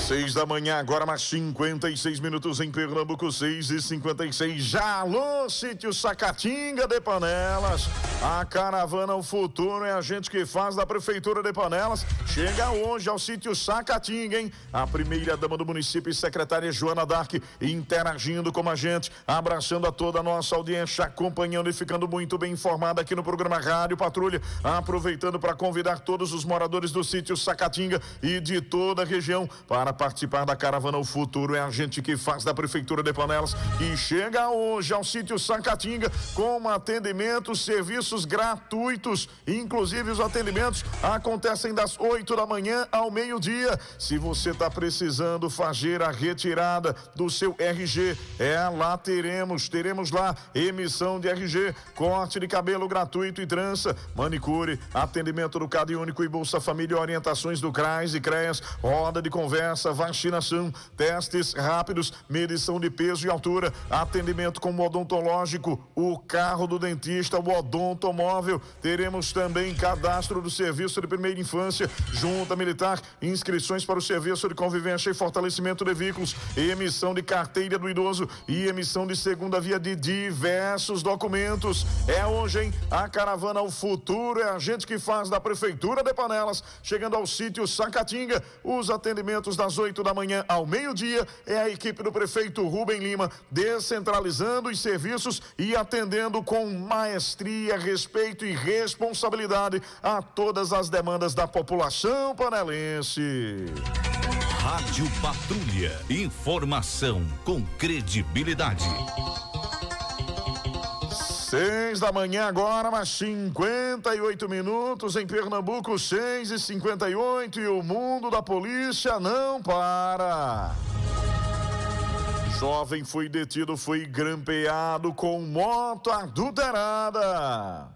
6 da manhã, agora mais 56 minutos em Pernambuco, 6h56. Já alô, sítio Sacatinga de Panelas. A caravana O Futuro é a gente que faz da Prefeitura de Panelas. Chega hoje ao sítio Sacatinga, hein? A primeira dama do município e secretária Joana Dark interagindo com a gente, abraçando a toda a nossa audiência, acompanhando e ficando muito bem informada aqui no programa Rádio Patrulha. Aproveitando para convidar todos os moradores do sítio Sacatinga e de toda a região para participar da caravana O Futuro é a gente que faz da Prefeitura de Panelas e chega hoje ao sítio Sacatinga com atendimento, serviços gratuitos, inclusive os atendimentos acontecem das 8 da manhã ao meio-dia. Se você está precisando fazer a retirada do seu RG, lá teremos lá emissão de RG, corte de cabelo gratuito e trança, manicure, atendimento do Cade Único e Bolsa Família, orientações do CRAS e CREAS, roda de conversa, vacinação, testes rápidos, medição de peso e altura, atendimento com odontológico, o carro do dentista, o odontomóvel. Teremos também cadastro do serviço de primeira infância, junta militar, inscrições para o serviço de convivência e fortalecimento de veículos, emissão de carteira do idoso e emissão de segunda via de diversos documentos. É hoje, hein? A caravana O Futuro é a gente que faz da Prefeitura de Panelas, chegando ao sítio Sacatinga. Os atendimentos das 8 da manhã ao meio-dia é a equipe do prefeito Rubem Lima, descentralizando os serviços e atendendo com maestria, respeito e responsabilidade a todas as demandas da população panelense. Rádio Patrulha, informação com credibilidade. 6 da manhã agora, mais 58 minutos em Pernambuco, 6h58 e o mundo da polícia não para. Jovem foi detido, foi grampeado com moto adulterada.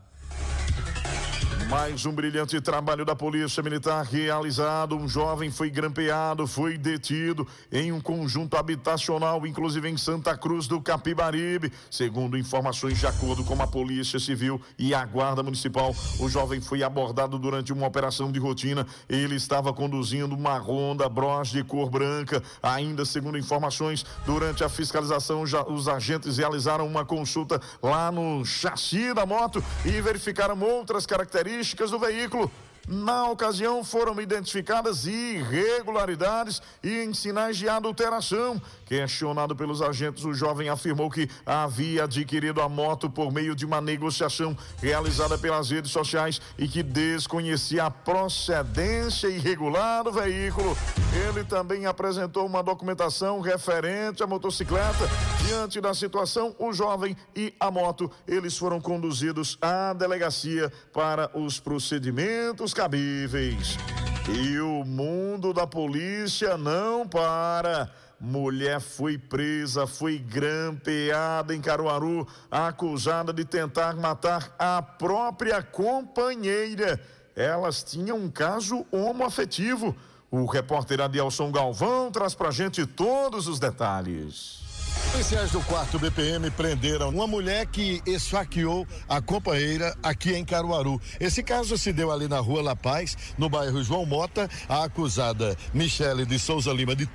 Mais um brilhante trabalho da Polícia Militar realizado. Um jovem foi grampeado, foi detido em um conjunto habitacional, inclusive em Santa Cruz do Capibaribe. Segundo informações de acordo com a Polícia Civil e a Guarda Municipal, o jovem foi abordado durante uma operação de rotina. Ele estava conduzindo uma Honda Bros de cor branca. Ainda segundo informações, durante a fiscalização, os agentes realizaram uma consulta lá no chassi da moto e verificaram outras características do veículo. Na ocasião foram identificadas irregularidades e em sinais de adulteração. Questionado pelos agentes, o jovem afirmou que havia adquirido a moto por meio de uma negociação realizada pelas redes sociais e que desconhecia a procedência irregular do veículo. Ele também apresentou uma documentação referente à motocicleta. Diante da situação, o jovem e a moto, eles foram conduzidos à delegacia para os procedimentos cabíveis. E o mundo da polícia não para. Mulher foi presa, foi grampeada em Caruaru, acusada de tentar matar a própria companheira. Elas tinham um caso homoafetivo. O repórter Adielson Galvão traz pra gente todos os detalhes. Policiais do 4º BPM prenderam uma mulher que esfaqueou a companheira aqui em Caruaru. Esse caso se deu ali na rua La Paz, no bairro João Mota. A acusada Michele de Souza Lima, de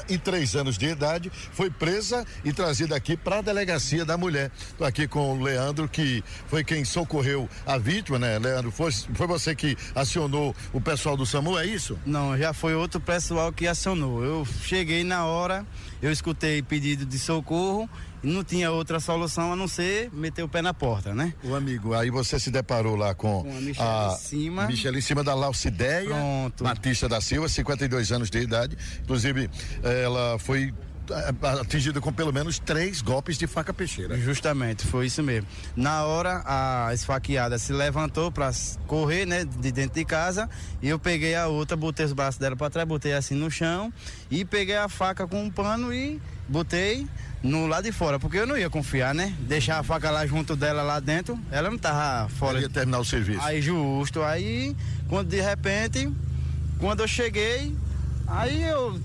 33 anos de idade, foi presa e trazida aqui para a delegacia da mulher. Estou aqui com o Leandro, que foi quem socorreu a vítima, né, Leandro? Foi você que acionou o pessoal do SAMU, é isso? Não, já foi outro pessoal que acionou. Eu cheguei na hora, eu escutei pedido de socorro e não tinha outra solução a não ser meter o pé na porta, né? O amigo, aí você se deparou lá com a Michele em cima da Laucideia Batista da Silva, 52 anos de idade. Inclusive, ela foi atingida com pelo menos 3 golpes de faca peixeira. Justamente, foi isso mesmo. Na hora, a esfaqueada se levantou pra correr, né, de dentro de casa, e eu peguei a outra, botei os braços dela pra trás, botei assim no chão e peguei a faca com um pano e botei no lado de fora, porque eu não ia confiar, né? Deixar a faca lá junto dela lá dentro, ela não tava fora. Ela ia terminar o serviço. Aí justo, aí quando de repente, quando eu cheguei, aí eu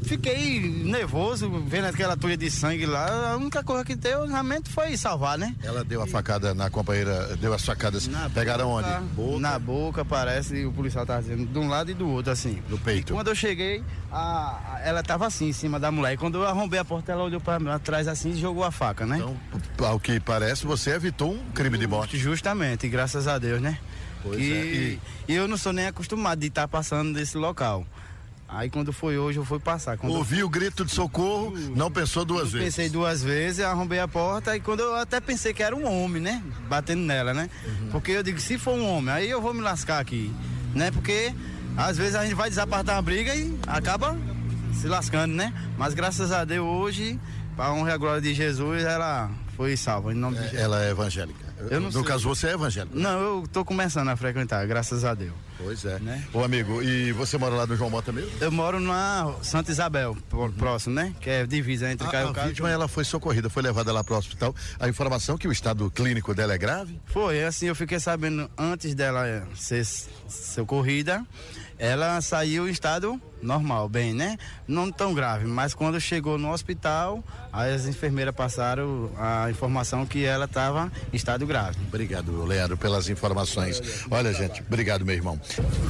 fiquei nervoso, vendo aquela tulha de sangue lá. A única coisa que deu realmente foi salvar, né? Ela deu a facada na companheira, deu as facadas, pegaram onde? Boca. Na boca, parece, e o policial tava dizendo, de um lado e do outro, assim. No peito. E quando eu cheguei, ela tava assim, em cima da mulher. E quando eu arrombei a porta, ela olhou pra trás assim e jogou a faca, né? Então, ao que parece, você evitou um crime de morte. Justamente, graças a Deus, né? Pois E eu não sou nem acostumado de estar passando desse local. Aí quando foi hoje, eu fui passar. Ouvi o grito de socorro, não pensou duas vezes? Pensei duas vezes, arrombei a porta e quando eu até pensei que era um homem, né? Batendo nela, né? Porque eu digo, se for um homem, aí eu vou me lascar aqui, né? Porque às vezes a gente vai desapartar uma briga e acaba se lascando, né? Mas graças a Deus hoje, para a honra e a glória de Jesus, ela foi salva em nome de Jesus. Ela é evangélica. No caso, você é evangélico? Não, eu tô começando a frequentar, graças a Deus. Pois é. Né? Ô amigo, e você mora lá no João Mota mesmo? Eu moro na Santa Isabel, próximo, né? Que é divisa entre Caiucá. A vítima, ela foi socorrida, foi levada lá para o hospital. A informação que o estado clínico dela é grave? Foi, assim, eu fiquei sabendo antes dela ser socorrida, ela saiu em estado normal, bem, né? Não tão grave, mas quando chegou no hospital, as enfermeiras passaram a informação que ela estava em estado grave. Obrigado, Leandro, pelas informações. Olha, gente, obrigado, meu irmão.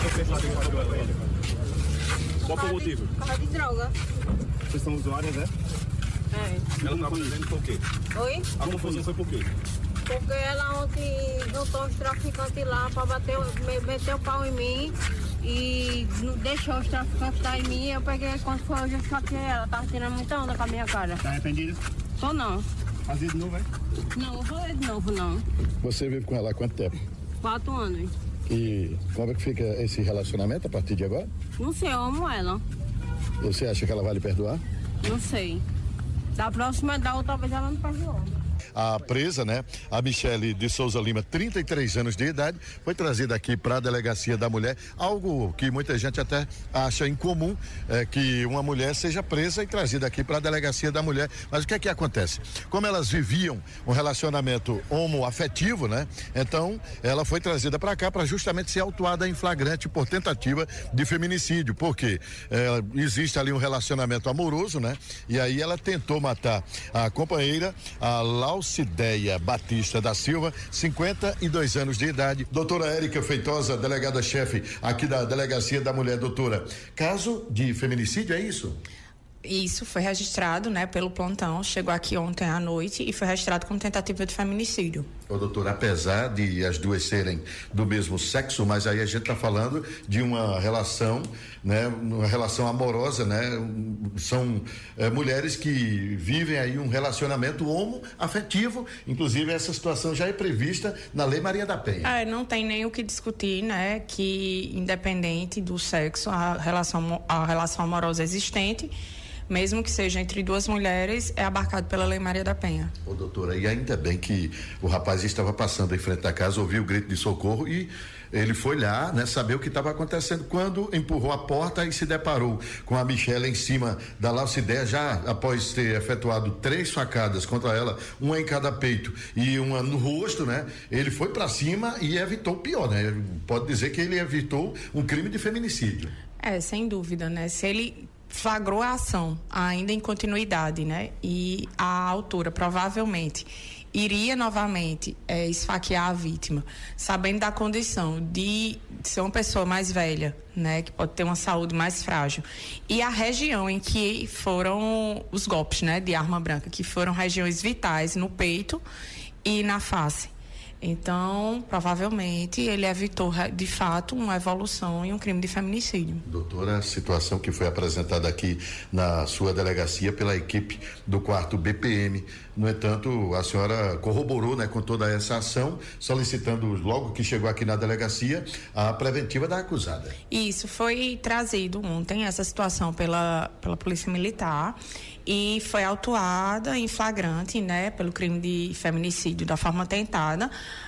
Qual foi o motivo? Por causa de droga. Vocês são usuárias, né? É. Ela estava dizendo por quê? Oi? A confusão foi por quê? Porque ela ontem juntou os traficantes lá pra meter o pau em mim e não deixou os traficantes estar em mim. Eu peguei, quando foi hoje, eu esfaqueei ela. Tava tirando muita onda com a minha cara. Tá arrependida? Tô não. Fazer de novo, é? Não, vou fazer de novo, não. Você vive com ela há quanto tempo? 4 anos. E como é que fica esse relacionamento a partir de agora? Não sei, eu amo ela. Você acha que ela vai lhe perdoar? Não sei. Da outra vez ela não perdoou. A presa, né? A Michele de Souza Lima, 33 anos de idade, foi trazida aqui para a Delegacia da Mulher, algo que muita gente até acha incomum, que uma mulher seja presa e trazida aqui para a Delegacia da Mulher. Mas o que é que acontece? Como elas viviam um relacionamento homoafetivo, né? Então, ela foi trazida para cá para justamente ser autuada em flagrante por tentativa de feminicídio, porque existe ali um relacionamento amoroso, né? E aí ela tentou matar a companheira, a Laucideia Batista da Silva, 52 anos de idade. Doutora Érica Feitosa, delegada-chefe aqui da Delegacia da Mulher. Doutora, caso de feminicídio, é isso? Isso foi registrado, né, pelo plantão, chegou aqui ontem à noite e foi registrado como tentativa de feminicídio. Ô, doutor, apesar de as duas serem do mesmo sexo, mas aí a gente está falando de uma relação, né, uma relação amorosa, né, são mulheres que vivem aí um relacionamento homoafetivo, inclusive essa situação já é prevista na Lei Maria da Penha. Não tem nem o que discutir, né, que independente do sexo, a relação amorosa existente, mesmo que seja entre duas mulheres, é abarcado pela Lei Maria da Penha. Ô, doutora, e ainda bem que o rapaz estava passando em frente à casa, ouviu o grito de socorro e ele foi lá, né, saber o que estava acontecendo. Quando empurrou a porta e se deparou com a Michele em cima da Laucideia, já após ter efetuado 3 facadas contra ela, uma em cada peito e uma no rosto, né? Ele foi para cima e evitou o pior, né? Pode dizer que ele evitou um crime de feminicídio. Sem dúvida, né? Se ele flagrou a ação ainda em continuidade, né? E a autora provavelmente iria novamente esfaquear a vítima, sabendo da condição de ser uma pessoa mais velha, né? Que pode ter uma saúde mais frágil. E a região em que foram os golpes, né? De arma branca, que foram regiões vitais no peito e na face. Então, provavelmente, ele evitou, de fato, uma evolução em um crime de feminicídio. Doutora, a situação que foi apresentada aqui na sua delegacia pela equipe do 4º BPM, no entanto, a senhora corroborou, né, com toda essa ação, solicitando, logo que chegou aqui na delegacia, a preventiva da acusada. Isso, foi trazido ontem, essa situação pela Polícia Militar, e foi autuada em flagrante, né, pelo crime de feminicídio da forma tentada,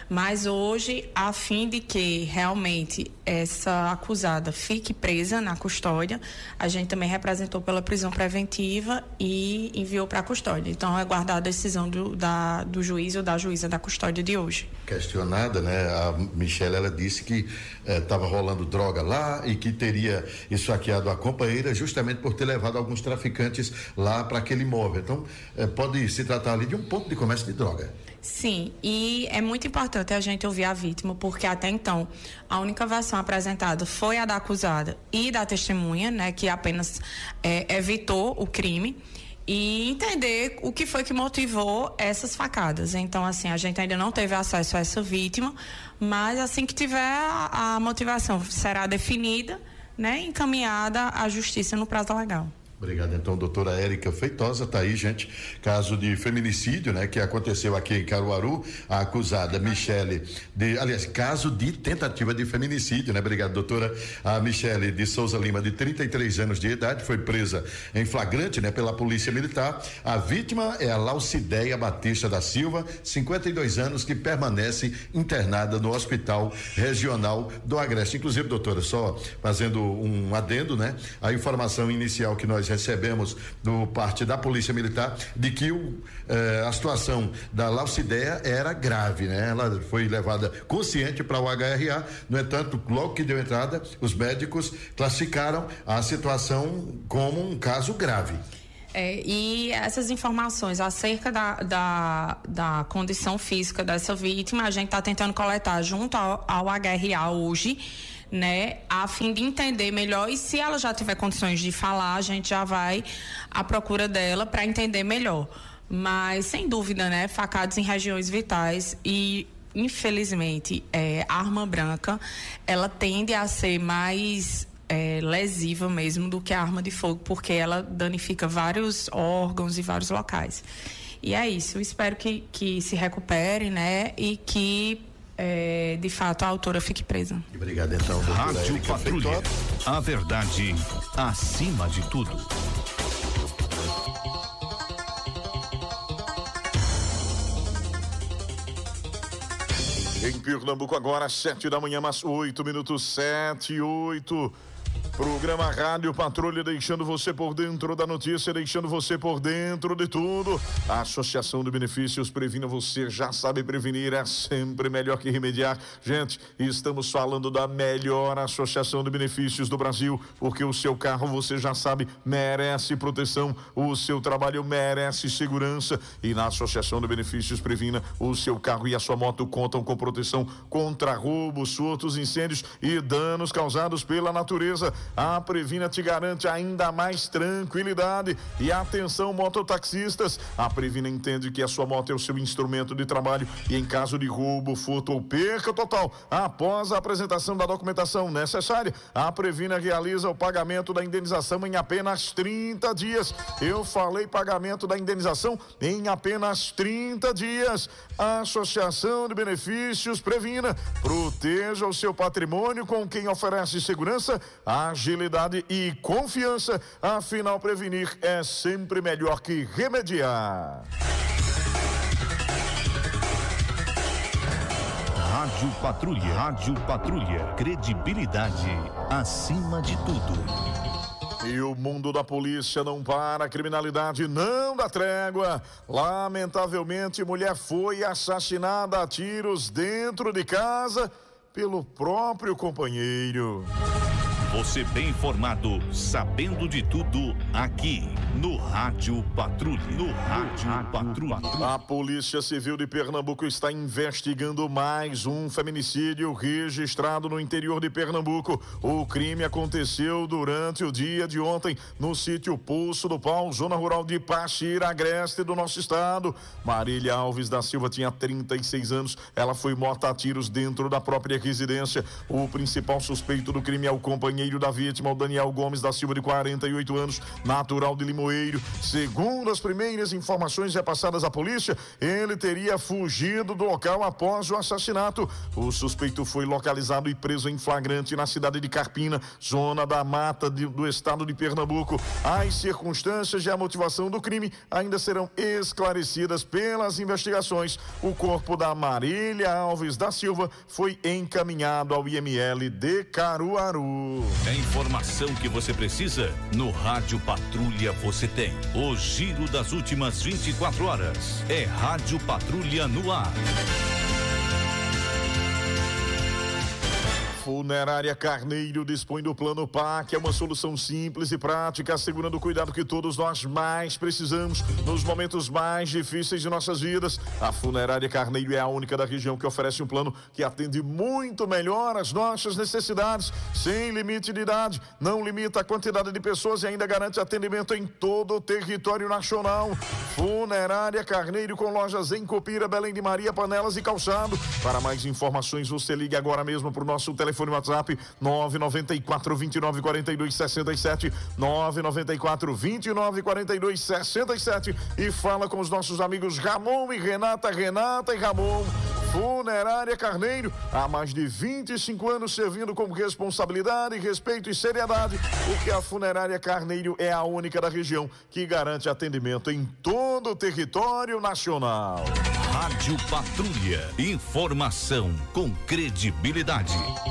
Mas hoje, a fim de que realmente essa acusada fique presa na custódia, a gente também representou pela prisão preventiva e enviou para a custódia. Então, é guardada a decisão do juiz ou da juíza da custódia de hoje. Questionada, né? A Michele, ela disse que estava rolando droga lá e que teria esfaqueado a companheira justamente por ter levado alguns traficantes lá para aquele imóvel. Então, pode se tratar ali de um ponto de comércio de droga. Sim, e é muito importante a gente ouvir a vítima, porque até então a única versão apresentada foi a da acusada e da testemunha, né, que apenas evitou o crime, e entender o que foi que motivou essas facadas. Então, assim, a gente ainda não teve acesso a essa vítima, mas assim que tiver a motivação será definida, né, encaminhada à justiça no prazo legal. Obrigado, então, doutora Érica Feitosa. Tá aí, gente, caso de feminicídio, né, que aconteceu aqui em Caruaru. A acusada Michele, caso de tentativa de feminicídio, né? Obrigado, doutora. A Michele de Souza Lima, de 33 anos de idade, foi presa em flagrante, né, pela Polícia Militar. A vítima é a Laucideia Batista da Silva, 52 anos, que permanece internada no Hospital Regional do Agreste. Inclusive, doutora, só fazendo um adendo, né? A informação inicial que nós recebemos do parte da Polícia Militar de que a situação da Laucideia era grave, né? Ela foi levada consciente para o HRA. No entanto, logo que deu entrada, os médicos classificaram a situação como um caso grave. E essas informações acerca da condição física dessa vítima, a gente está tentando coletar junto ao HRA hoje, né, a fim de entender melhor, e se ela já tiver condições de falar, a gente já vai à procura dela para entender melhor. Mas, sem dúvida, né, facados em regiões vitais e, infelizmente, a arma branca, ela tende a ser mais lesiva mesmo do que a arma de fogo, porque ela danifica vários órgãos e vários locais. E é isso, eu espero que se recupere, né, e que de fato a autora fique presa. Obrigado, então, doutora Rádio Érica Patrulha, Feitosa. a verdade acima de tudo. Em Pernambuco agora, 7 da manhã, mais 8 minutos, 7:08. Programa Rádio Patrulha, deixando você por dentro da notícia, deixando você por dentro de tudo. A Associação de Benefícios Previna, você já sabe prevenir, é sempre melhor que remediar. Gente, estamos falando da melhor Associação de Benefícios do Brasil, porque o seu carro, você já sabe, merece proteção, o seu trabalho merece segurança, e na Associação de Benefícios Previna, o seu carro e a sua moto contam com proteção contra roubos, furtos, incêndios e danos causados pela natureza. A Previna te garante ainda mais tranquilidade. E atenção, mototaxistas, a Previna entende que a sua moto é o seu instrumento de trabalho, e em caso de roubo, furto ou perca total, após a apresentação da documentação necessária, a Previna realiza o pagamento da indenização em apenas 30 dias. Eu falei pagamento da indenização em apenas 30 dias. A Associação de Benefícios Previna, proteja o seu patrimônio com quem oferece segurança, agilidade e confiança. Afinal, prevenir é sempre melhor que remediar. Rádio Patrulha, Rádio Patrulha, credibilidade acima de tudo. E o mundo da polícia não para, a criminalidade não dá trégua. Lamentavelmente, mulher foi assassinada a tiros dentro de casa pelo próprio companheiro. Você bem informado, sabendo de tudo, aqui no Rádio Patrulha. No Rádio Patrulha. A Polícia Civil de Pernambuco está investigando mais um feminicídio registrado no interior de Pernambuco. O crime aconteceu durante o dia de ontem no sítio Poço do Pau, zona rural de Paxira, agreste do nosso estado. Marília Alves da Silva tinha 36 anos. Ela foi morta a tiros dentro da própria residência. O principal suspeito do crime é o companheiro companheiro da vítima, o Daniel Gomes da Silva, de 48 anos, natural de Limoeiro. Segundo as primeiras informações repassadas à polícia, ele teria fugido do local após o assassinato. O suspeito foi localizado e preso em flagrante na cidade de Carpina, zona da mata do estado de Pernambuco. As circunstâncias e a motivação do crime ainda serão esclarecidas pelas investigações. O corpo da Marília Alves da Silva foi encaminhado ao IML de Caruaru. É informação que você precisa? No Rádio Patrulha você tem. O giro das últimas 24 horas. É Rádio Patrulha no ar. Funerária Carneiro dispõe do Plano PAC, é uma solução simples e prática, assegurando o cuidado que todos nós mais precisamos nos momentos mais difíceis de nossas vidas. A Funerária Carneiro é a única da região que oferece um plano que atende muito melhor as nossas necessidades, sem limite de idade, não limita a quantidade de pessoas e ainda garante atendimento em todo o território nacional. Funerária Carneiro, com lojas em Copira, Belém de Maria, Panelas e Calçado. Para mais informações, você ligue agora mesmo para o nosso telefone WhatsApp 994-29-42-67, 994-29-42-67 e fala com os nossos amigos Ramon e Renata e Ramon. Funerária Carneiro, há mais de 25 anos servindo com responsabilidade, respeito e seriedade, porque a Funerária Carneiro é a única da região que garante atendimento em todo o território nacional. Rádio Patrulha, informação com credibilidade.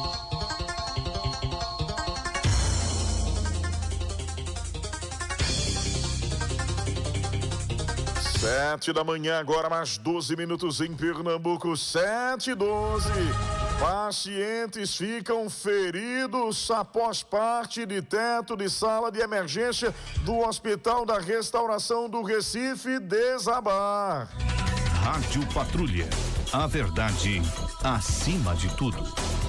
7 da manhã, agora mais 12 minutos em Pernambuco, 7:12. Pacientes ficam feridos após parte de teto de sala de emergência do Hospital da Restauração do Recife desabar. Rádio Patrulha, a verdade acima de tudo.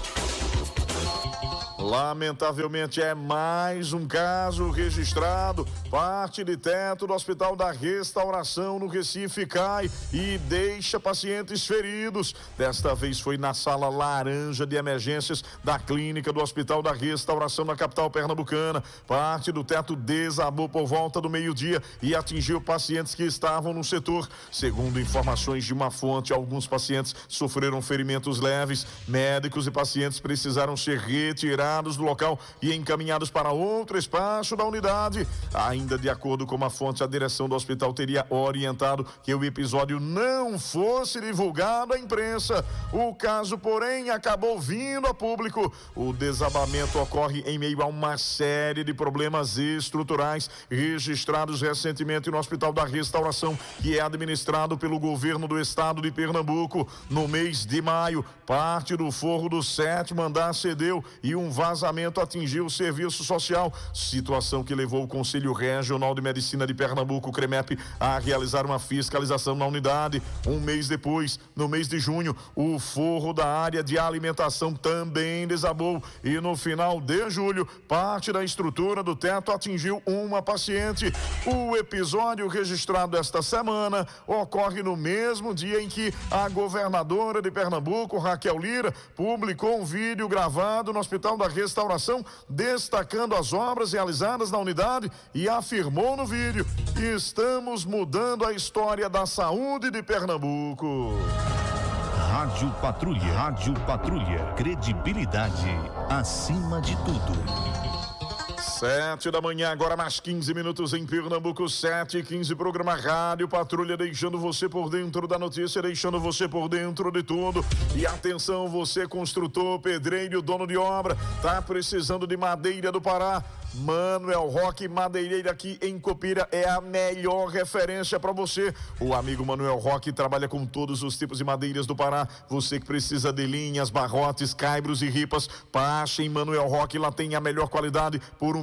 Lamentavelmente é mais um caso registrado. Parte de teto do Hospital da Restauração no Recife cai e deixa pacientes feridos. Desta vez foi na sala laranja de emergências da clínica do Hospital da Restauração na capital pernambucana. Parte do teto desabou por volta do meio-dia e atingiu pacientes que estavam no setor. Segundo informações de uma fonte, alguns pacientes sofreram ferimentos leves. Médicos e pacientes precisaram ser retirados do local e encaminhados para outro espaço da unidade. Ainda de acordo com uma fonte, a direção do hospital teria orientado que o episódio não fosse divulgado à imprensa. O caso, porém, acabou vindo a público. O desabamento ocorre em meio a uma série de problemas estruturais registrados recentemente no Hospital da Restauração, que é administrado pelo governo do estado de Pernambuco. No mês de maio, parte do forro do 7º andar cedeu e um vazamento atingiu o serviço social, situação que levou o Conselho Regional de Medicina de Pernambuco, CREMEP, a realizar uma fiscalização na unidade. Um mês depois, no mês de junho, o forro da área de alimentação também desabou e no final de julho, parte da estrutura do teto atingiu uma paciente. O episódio registrado esta semana ocorre no mesmo dia em que a governadora de Pernambuco, Raquel Lira, publicou um vídeo gravado no Hospital da Restauração, destacando as obras realizadas na unidade e afirmou no vídeo: estamos mudando a história da saúde de Pernambuco. Rádio Patrulha, credibilidade acima de tudo. 7 da manhã, agora mais 15 minutos em Pernambuco, 7:15, programa Rádio Patrulha, deixando você por dentro da notícia, deixando você por dentro de tudo. E atenção, você construtor, pedreiro, dono de obra, tá precisando de madeira do Pará? Manuel Roque Madeireira aqui em Copira é a melhor referência para você. O amigo Manuel Roque trabalha com todos os tipos de madeiras do Pará. Você que precisa de linhas, barrotes, caibros e ripas, passe em Manuel Roque, lá tem a melhor qualidade por um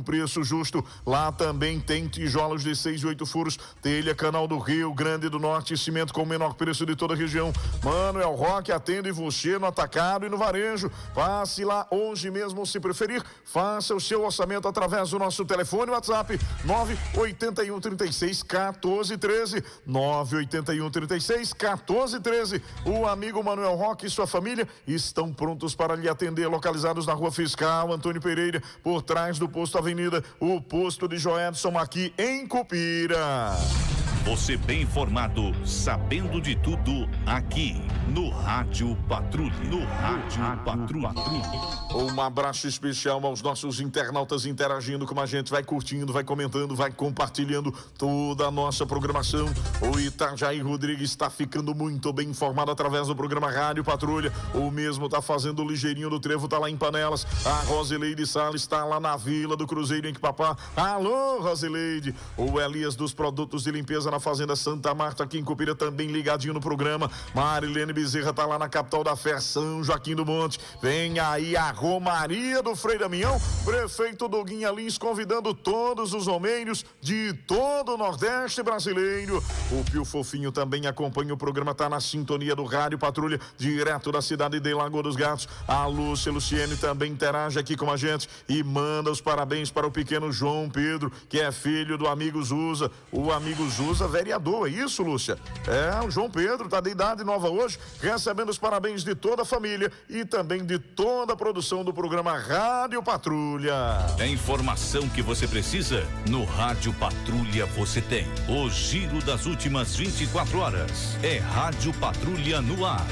preço justo. Lá também tem tijolos de 6 e 8 furos, telha, Canal do Rio Grande do Norte, cimento com o menor preço de toda a região. Manuel Roque atende você no atacado e no varejo. Passe lá hoje mesmo, se preferir. Faça o seu orçamento através do nosso telefone WhatsApp 981 36 14 13 981 36 14 13. O amigo Manuel Roque e sua família estão prontos para lhe atender, localizados na Rua Fiscal Antônio Pereira, por trás do Posto Avenida, o posto de Joedson, aqui em Cupira. Você bem informado, sabendo de tudo, aqui no Rádio Patrulha. No Rádio Patrulha. Um abraço especial aos nossos internautas interagindo com a gente. Vai curtindo, vai comentando, vai compartilhando toda a nossa programação. O Itajaí Rodrigues está ficando muito bem informado através do programa Rádio Patrulha. O mesmo está fazendo o Ligeirinho do Trevo, está lá em Panelas. A Rosileide Salles está lá na Vila do Cruzeiro, em Quipapá. Alô, Rosileide. O Elias dos Produtos de Limpeza na Fazenda Santa Marta, aqui em Cupira, também ligadinho no programa. Marilene Bezerra tá lá na capital da fé, São Joaquim do Monte. Vem aí a Romaria do Frei Damião. Prefeito Doguinha Lins convidando todos os romeiros de todo o Nordeste brasileiro. O Pio Fofinho também acompanha o programa, tá na sintonia do Rádio Patrulha, direto da cidade de Lagoa dos Gatos. A Lúcia Luciene também interage aqui com a gente e manda os parabéns para o pequeno João Pedro, que é filho do amigo Zusa. O amigo Zusa, vereador, é isso, Lúcia? É, o João Pedro tá de idade nova hoje, recebendo os parabéns de toda a família e também de toda a produção do programa Rádio Patrulha. É informação que você precisa? No Rádio Patrulha você tem. O giro das últimas 24 horas. É Rádio Patrulha no ar.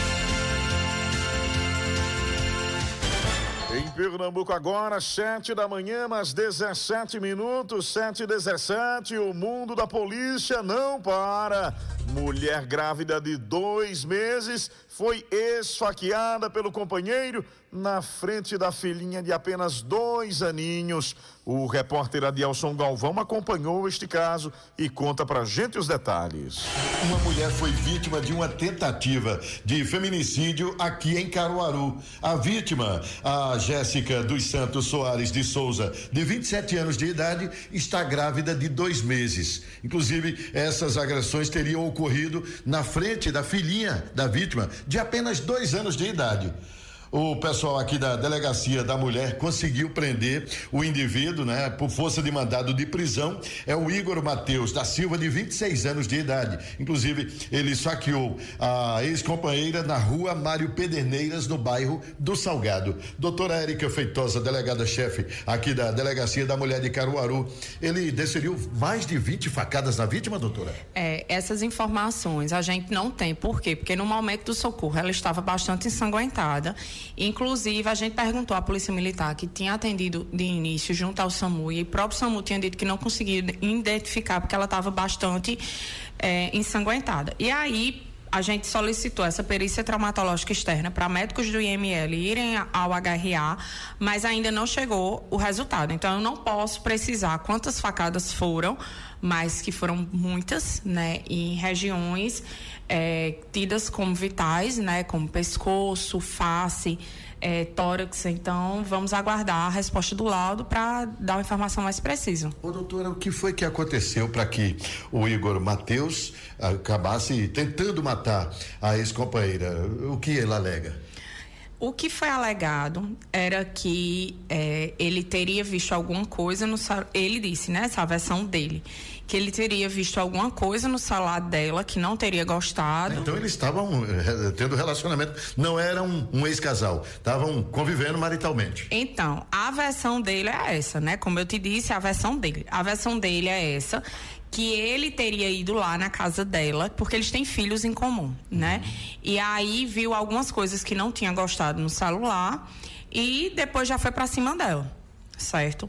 Em Pernambuco agora, 7 da manhã, mais 17 minutos, 7h17, o mundo da polícia não para. Mulher grávida de 2 meses foi esfaqueada pelo companheiro na frente da filhinha de apenas 2 aninhos. O repórter Adielson Galvão acompanhou este caso e conta pra gente os detalhes. Uma mulher foi vítima de uma tentativa de feminicídio aqui em Caruaru. A vítima, a Jéssica dos Santos Soares de Souza, de 27 anos de idade, está grávida de 2 meses. Inclusive, essas agressões teriam ocorrido na frente da filhinha da vítima, de apenas 2 anos de idade. O pessoal aqui da Delegacia da Mulher conseguiu prender o indivíduo, né? Por força de mandado de prisão. É o Igor Mateus da Silva, de 26 anos de idade. Inclusive, ele saqueou a ex-companheira na rua Mário Pederneiras, no bairro do Salgado. Doutora Érica Feitosa, delegada-chefe aqui da Delegacia da Mulher de Caruaru. Ele desferiu mais de 20 facadas na vítima, doutora? Essas informações a gente não tem. Por quê? Porque no momento do socorro ela estava bastante ensanguentada. Inclusive, a gente perguntou à Polícia Militar, que tinha atendido de início junto ao SAMU, e o próprio SAMU tinha dito que não conseguia identificar porque ela estava bastante ensanguentada. E aí, a gente solicitou essa perícia traumatológica externa para médicos do IML irem ao HRA, mas ainda não chegou o resultado. Então, eu não posso precisar quantas facadas foram, mas que foram muitas, né, em regiões tidas como vitais, né, como pescoço, face, tórax. Então, vamos aguardar a resposta do laudo para dar uma informação mais precisa. Ô, doutora, o que foi que aconteceu para que o Igor Mateus acabasse tentando matar a ex-companheira? O que ele alega? O que foi alegado era que ele teria visto alguma coisa no celular. Ele disse, né, essa versão dele, que ele teria visto alguma coisa no celular dela que não teria gostado. Então eles estavam tendo relacionamento, não eram um ex-casal, estavam convivendo maritalmente. Então, a versão dele é essa, né? Como eu te disse, a versão dele. A versão dele é essa, que ele teria ido lá na casa dela, porque eles têm filhos em comum, né? E aí viu algumas coisas que não tinha gostado no celular e depois já foi pra cima dela, certo?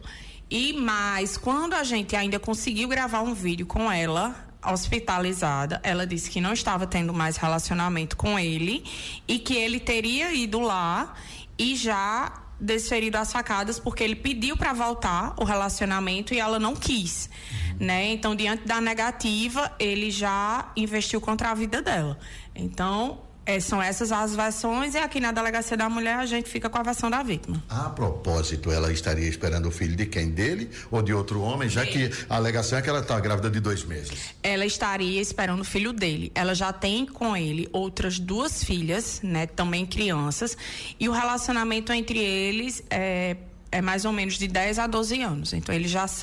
Mas quando a gente ainda conseguiu gravar um vídeo com ela hospitalizada, ela disse que não estava tendo mais relacionamento com ele e que ele teria ido lá e já desferido as facadas porque ele pediu para voltar o relacionamento e ela não quis, né? Então, diante da negativa, ele já investiu contra a vida dela. Então, São essas as versões, e aqui na Delegacia da Mulher a gente fica com a versão da vítima. A propósito, ela estaria esperando o filho de quem? Dele ou de outro homem, já que a alegação é que ela está grávida de 2 meses? Ela estaria esperando o filho dele. Ela já tem com ele outras 2 filhas, né? Também crianças, e o relacionamento entre eles é mais ou menos de 10 a 12 anos. Então ele já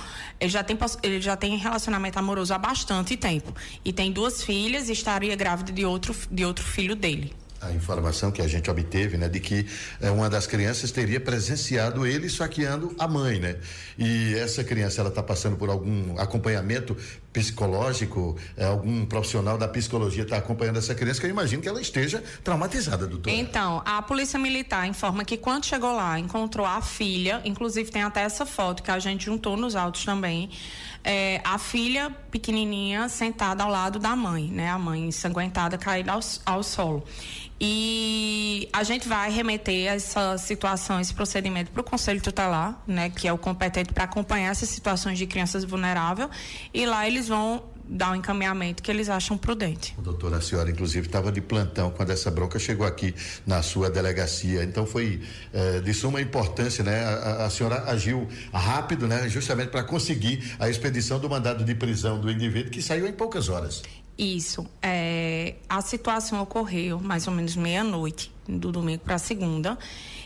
tem relacionamento amoroso há bastante tempo. E tem 2 filhas e estaria grávida de outro filho dele. A informação que a gente obteve, né, de que uma das crianças teria presenciado ele esfaqueando a mãe, né? E essa criança, ela está passando por algum acompanhamento psicológico, algum profissional da psicologia está acompanhando essa criança, que eu imagino que ela esteja traumatizada, doutora. Então, a Polícia Militar informa que quando chegou lá, encontrou a filha, inclusive tem até essa foto que a gente juntou nos autos também, a filha pequenininha sentada ao lado da mãe, né? A mãe ensanguentada, caída ao solo. E a gente vai remeter essa situação, esse procedimento para o Conselho Tutelar, né, que é o competente para acompanhar essas situações de crianças vulneráveis, e lá eles vão dar um encaminhamento que eles acham prudente. Doutora, a senhora inclusive estava de plantão quando essa bronca chegou aqui na sua delegacia, então foi de suma importância, né? A senhora agiu rápido, né? Justamente para conseguir a expedição do mandado de prisão do indivíduo, que saiu em poucas horas. Isso, a situação ocorreu mais ou menos meia-noite, do domingo para segunda,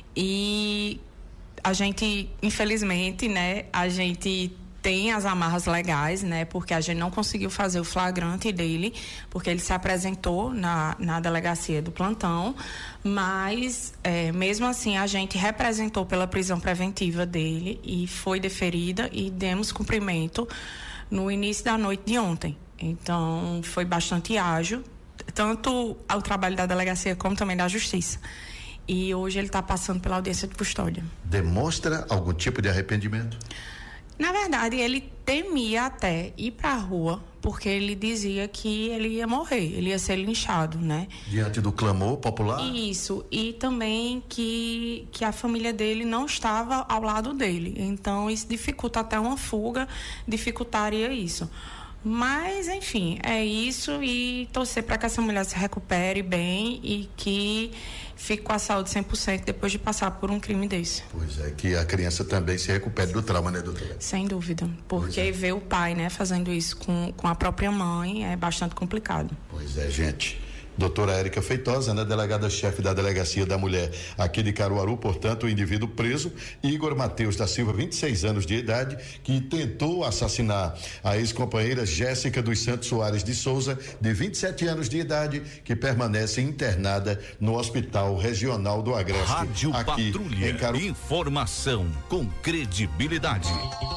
e a gente, infelizmente, né, a gente tem as amarras legais, né, porque a gente não conseguiu fazer o flagrante dele, porque ele se apresentou na delegacia do plantão, mas mesmo assim a gente representou pela prisão preventiva dele e foi deferida e demos cumprimento no início da noite de ontem. Então, foi bastante ágil, tanto ao trabalho da delegacia como também da justiça. E hoje ele está passando pela audiência de custódia. Demonstra algum tipo de arrependimento? Na verdade, ele temia até ir para a rua, porque ele dizia que ele ia morrer, ele ia ser linchado, né? Diante do clamor popular? Isso, e também que a família dele não estava ao lado dele. Então, isso dificulta até uma fuga, dificultaria isso. Mas, enfim, é isso, e torcer para que essa mulher se recupere bem e que fique com a saúde 100% depois de passar por um crime desse. Pois é, que a criança também se recupere do trauma, né, doutora? Sem dúvida, porque ver o pai, né, fazendo isso com a própria mãe é bastante complicado. Pois é, gente. Doutora Érica Feitosa, né, delegada-chefe da Delegacia da Mulher aqui de Caruaru, portanto, o indivíduo preso, Igor Mateus da Silva, 26 anos de idade, que tentou assassinar a ex-companheira Jéssica dos Santos Soares de Souza, de 27 anos de idade, que permanece internada no Hospital Regional do Agreste. Rádio aqui Patrulha, em informação com credibilidade.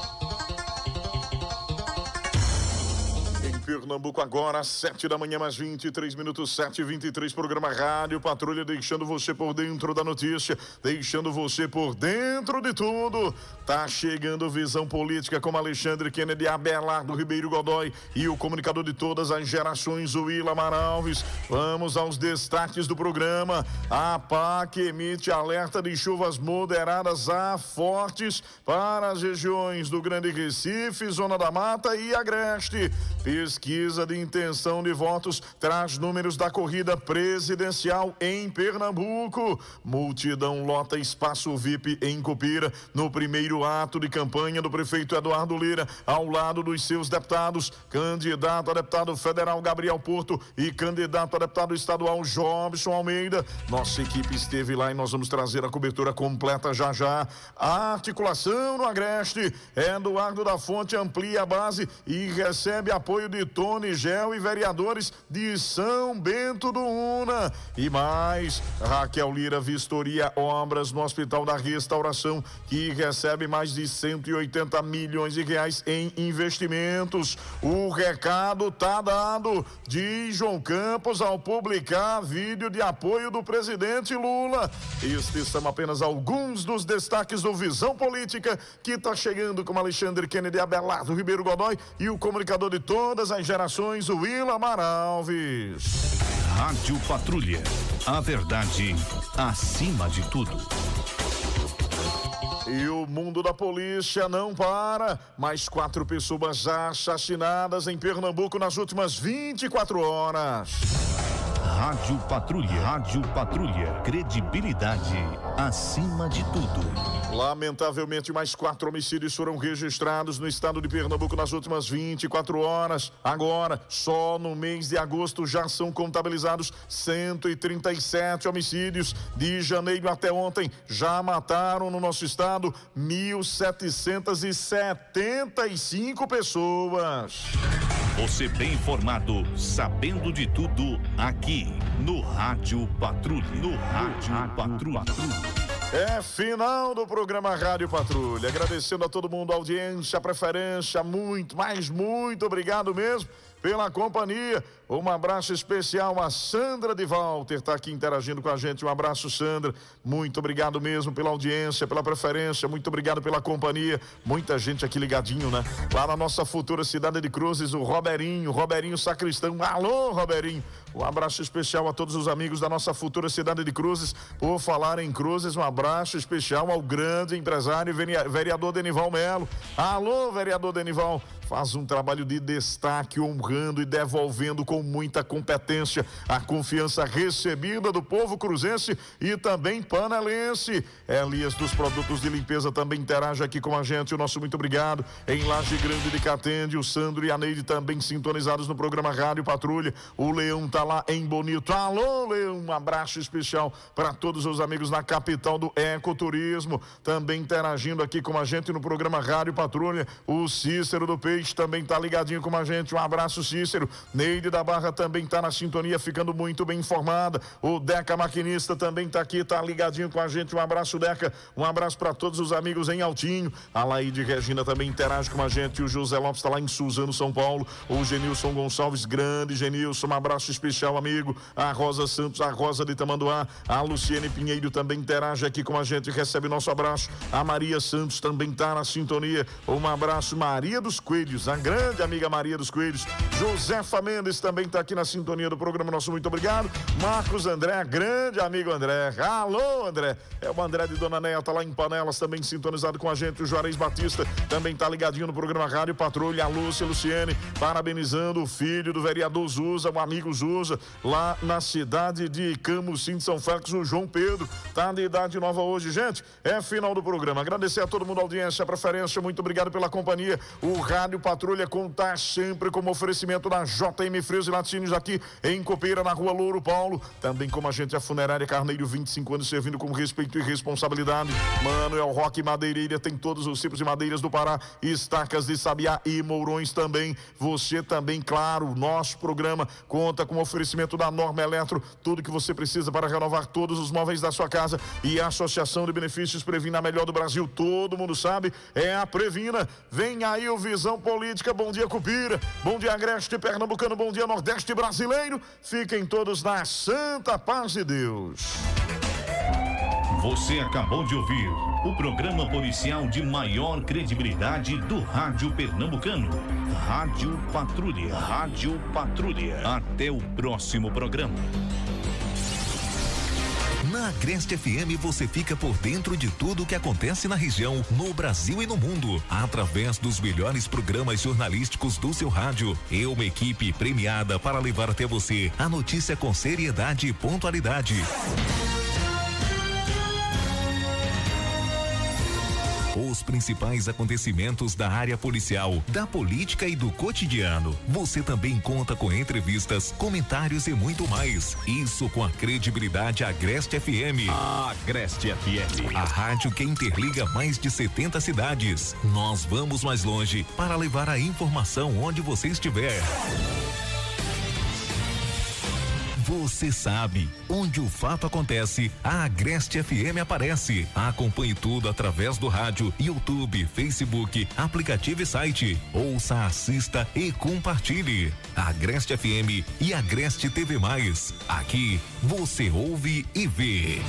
Pernambuco agora, 7 da manhã, mais 23 minutos, 7h23, programa Rádio Patrulha, deixando você por dentro da notícia, deixando você por dentro de tudo. Tá chegando Visão Política com Alexandre Kennedy, Abelardo Ribeiro Godoy e o comunicador de todas as gerações, o Willamar Alves. Vamos aos destaques do programa. A PAC emite alerta de chuvas moderadas a fortes para as regiões do Grande Recife, Zona da Mata e Agreste. Pesquisa de intenção de votos traz números da corrida presidencial em Pernambuco. Multidão lota espaço VIP em Cupira no primeiro ato de campanha do prefeito Eduardo Lira, ao lado dos seus deputados, candidato a deputado federal Gabriel Porto e candidato a deputado estadual Jobson Almeida. Nossa equipe esteve lá e nós vamos trazer a cobertura completa já já. A articulação no Agreste, Eduardo da Fonte amplia a base e recebe apoio de Tony Gel e vereadores de São Bento do Una. E mais, Raquel Lira vistoria obras no Hospital da Restauração, que recebe mais de 180 milhões de reais em investimentos. O recado tá dado, diz João Campos ao publicar vídeo de apoio do presidente Lula. Estes são apenas alguns dos destaques do Visão Política, que tá chegando com Alexandre Kennedy, Abelardo Ribeiro Godoy e o comunicador de todas as gerações, o Willamar Alves. Rádio Patrulha, a verdade acima de tudo. E o mundo da polícia não para. Mais 4 pessoas assassinadas em Pernambuco nas últimas 24 horas. Rádio Patrulha. Rádio Patrulha. Credibilidade acima de tudo. Lamentavelmente, mais 4 homicídios foram registrados no estado de Pernambuco nas últimas 24 horas. Agora, só no mês de agosto já são contabilizados 137 homicídios. De janeiro até ontem, já mataram no nosso estado 1.775 pessoas. Você bem informado, sabendo de tudo, aqui no Rádio Patrulha. No Rádio Patrulha. É final do programa Rádio Patrulha. Agradecendo a todo mundo a audiência, a preferência, muito obrigado mesmo pela companhia. Um abraço especial a Sandra de Walter, está aqui interagindo com a gente. Um abraço, Sandra. Muito obrigado mesmo pela audiência, pela preferência. Muito obrigado pela companhia. Muita gente aqui ligadinho, né? Lá na nossa futura cidade de Cruzes, o Roberinho Sacristão. Alô, Roberinho. Um abraço especial a todos os amigos da nossa futura cidade de Cruzes. Por falar em Cruzes, um abraço especial ao grande empresário vereador Denival Melo. Alô, vereador Denival. Faz um trabalho de destaque, honrando e devolvendo com muita competência a confiança recebida do povo cruzense e também panelense. Elias dos Produtos de Limpeza também interage aqui com a gente. O nosso muito obrigado. Em Laje Grande de Catende, o Sandro e a Neide também sintonizados no programa Rádio Patrulha. O Leão tá lá em Bonito. Alô, Leão, um abraço especial para todos os amigos na capital do ecoturismo. Também interagindo aqui com a gente no programa Rádio Patrulha. O Cícero do Peixe também tá ligadinho com a gente. Um abraço, Cícero. Neide da Barra também tá na sintonia, ficando muito bem informada. O Deca Maquinista também tá aqui, tá ligadinho com a gente. Um abraço, Deca. Um abraço para todos os amigos em Altinho. A Laide Regina também interage com a gente. O José Lopes tá lá em Suzano, São Paulo. O Genilson Gonçalves, grande Genilson, um abraço especial, amigo. A Rosa Santos, a Rosa de Tamanduá. A Luciene Pinheiro também interage aqui com a gente, recebe nosso abraço. A Maria Santos também tá na sintonia. Um abraço, Maria dos Coelhos, a grande amiga Maria dos Coelhos. Josefa Mendes também está aqui na sintonia do programa, nosso muito obrigado. Marcos André, grande amigo André. Alô, André. É o André de Dona Neia, tá lá em Panelas, também sintonizado com a gente. O Juarez Batista também tá ligadinho no programa Rádio Patrulha. A Lúcia Luciene, parabenizando o filho do vereador Zusa, o amigo Zusa, lá na cidade de Camusim de São Félix, o João Pedro. Tá de idade nova hoje, gente. É final do programa. Agradecer a todo mundo a audiência, a preferência. Muito obrigado pela companhia. O Rádio Patrulha contar sempre como oferecimento da JM Frios e Laticínios aqui em Copeira, na Rua Louro Paulo. Também como a gente, a Funerária Carneiro, 25 anos servindo com respeito e responsabilidade. Manuel Roque Madeireira, tem todos os tipos de madeiras do Pará, estacas de sabiá e mourões também. Você também, claro, nosso programa conta com oferecimento da Norma Eletro, tudo que você precisa para renovar todos os móveis da sua casa. E a Associação de Benefícios Previna, a melhor do Brasil, todo mundo sabe, é a Previna. Vem aí o Visão Política. Bom dia, Cupira. Bom dia, Agreste Pernambucano. Bom dia, Nordeste Brasileiro. Fiquem todos na santa paz de Deus. Você acabou de ouvir o programa policial de maior credibilidade do rádio pernambucano. Rádio Patrulha. Rádio Patrulha. Até o próximo programa. Na Agreste FM você fica por dentro de tudo o que acontece na região, no Brasil e no mundo, através dos melhores programas jornalísticos do seu rádio. E uma equipe premiada para levar até você a notícia com seriedade e pontualidade. Os principais acontecimentos da área policial, da política e do cotidiano. Você também conta com entrevistas, comentários e muito mais. Isso com a credibilidade Agreste FM. Agreste FM. A rádio que interliga mais de 70 cidades. Nós vamos mais longe para levar a informação onde você estiver. Você sabe, onde o fato acontece, a Agreste FM aparece. Acompanhe tudo através do rádio, YouTube, Facebook, aplicativo e site. Ouça, assista e compartilhe. Agreste FM e Agreste TV+. Aqui você ouve e vê.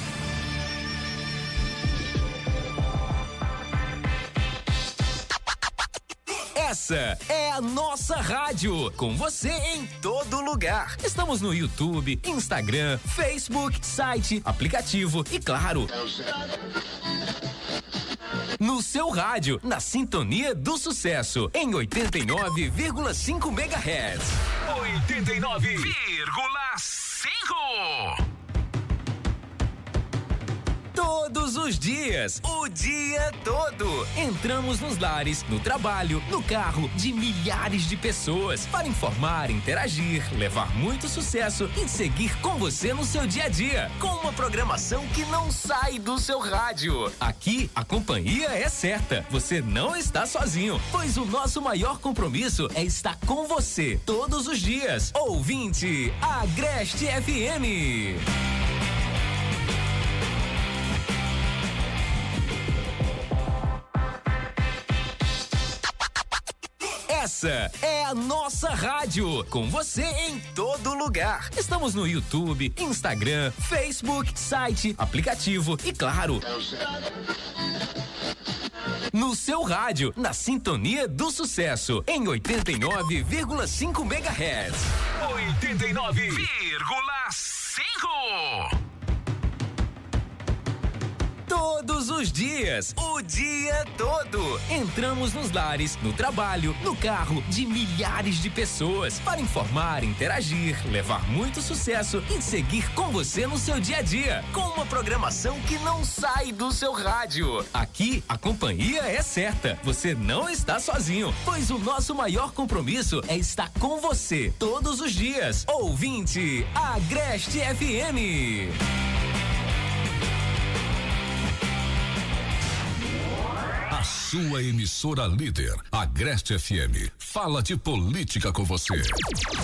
Essa é a nossa rádio, com você em todo lugar. Estamos no YouTube, Instagram, Facebook, site, aplicativo e, claro, no seu rádio, na sintonia do sucesso, em 89,5 MHz. 89,5 Todos os dias, o dia todo. Entramos nos lares, no trabalho, no carro de milhares de pessoas para informar, interagir, levar muito sucesso e seguir com você no seu dia a dia, com uma programação que não sai do seu rádio. Aqui, a companhia é certa. Você não está sozinho, pois o nosso maior compromisso é estar com você todos os dias. Ouvinte, Agreste FM. Essa é a nossa rádio, com você em todo lugar. Estamos no YouTube, Instagram, Facebook, site, aplicativo e claro, no seu rádio, na sintonia do sucesso, em 89,5 MHz. 89,5. Todos os dias, o dia todo. Entramos nos lares, no trabalho, no carro de milhares de pessoas para informar, interagir, levar muito sucesso e seguir com você no seu dia a dia, com uma programação que não sai do seu rádio. Aqui, a companhia é certa. Você não está sozinho, pois o nosso maior compromisso é estar com você todos os dias. Ouvinte, Agreste FM. A sua emissora líder, Agreste FM, fala de política com você.